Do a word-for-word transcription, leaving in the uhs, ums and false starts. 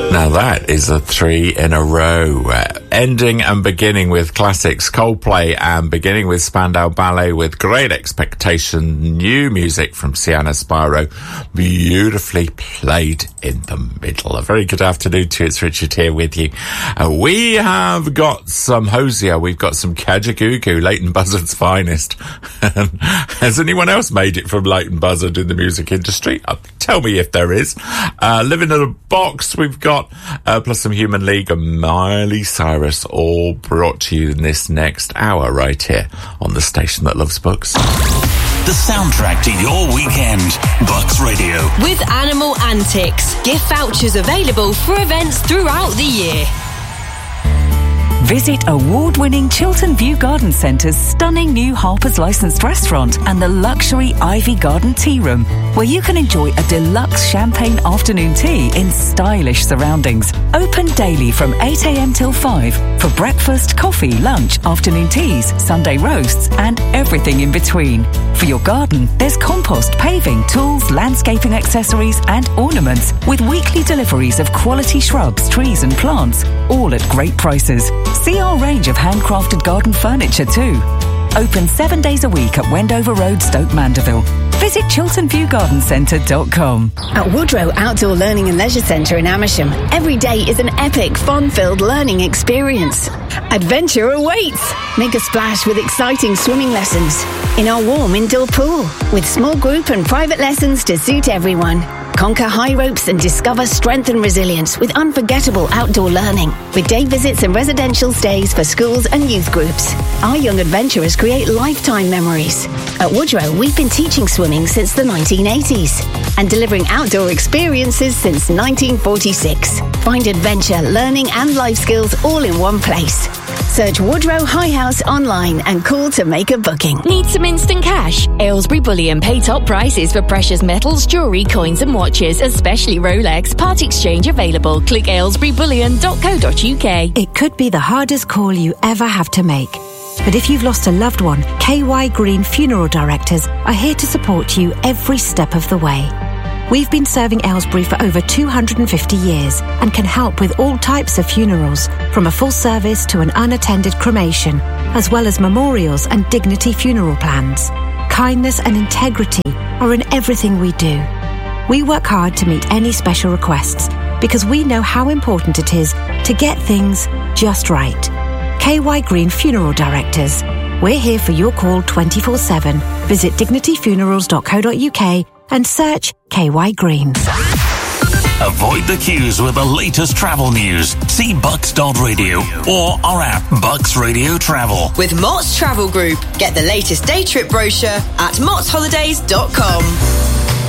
Now that is a three in a row. Uh, ending and beginning with classics, Coldplay, and beginning with Spandau Ballet with Great Expectation, new music from Sienna Spiro, beautifully played in the middle. A very good afternoon to you. It's Richard here with you. Uh, we have got some Hosier, we've got some Kajagoogoo, Leighton Buzzard's finest. Has anyone else made it from Leighton Buzzard in the music industry? Uh, tell me if there is. Uh, Living in a Box, we've got Uh, plus some Human League and Miley Cyrus, all brought to you in this next hour right here on the station that loves books. The soundtrack to your weekend, Bucks Radio. With Animal Antics, gift vouchers available for events throughout the year. Visit award-winning Chiltern View Garden Centre's stunning new Harper's licensed restaurant and the luxury Ivy Garden Tea Room, where you can enjoy a deluxe champagne afternoon tea in stylish surroundings. Open daily from eight a.m. till five for breakfast, coffee, lunch, afternoon teas, Sunday roasts and everything in between. For your garden, there's compost, paving, tools, landscaping accessories and ornaments with weekly deliveries of quality shrubs, trees and plants, all at great prices. See our range of handcrafted garden furniture too. Open seven days a week at Wendover Road, Stoke Mandeville. Visit chiltern view garden centre dot com. At Woodrow Outdoor Learning and Leisure Centre in Amersham, every day is an epic, fun-filled learning experience. Adventure awaits! Make a splash with exciting swimming lessons in our warm indoor pool with small group and private lessons to suit everyone. Conquer high ropes and discover strength and resilience with unforgettable outdoor learning. With day visits and residential stays for schools and youth groups. Our young adventurers create lifetime memories. At Woodrow, we've been teaching swimming since the nineteen eighties and delivering outdoor experiences since nineteen forty-six. Find adventure, learning and life skills all in one place. Search Woodrow High House online and call to make a booking. Need some instant cash? Aylesbury Bullion pay top prices for precious metals, jewellery, coins and watches, especially Rolex. Part exchange available. Click aylesbury bullion dot co dot uk. It could be the hardest call you ever have to make. But if you've lost a loved one, K Y Green Funeral Directors are here to support you every step of the way. We've been serving Aylesbury for over two hundred fifty years and can help with all types of funerals, from a full service to an unattended cremation, as well as memorials and dignity funeral plans. Kindness and integrity are in everything we do. We work hard to meet any special requests because we know how important it is to get things just right. K Y Green Funeral Directors. We're here for your call twenty-four seven. Visit dignity funerals dot co dot uk and search K Y Green. Avoid the queues with the latest travel news. See bucks dot radio or our app, Bucks Radio Travel. With Mott's Travel Group, get the latest day trip brochure at motts holidays dot com.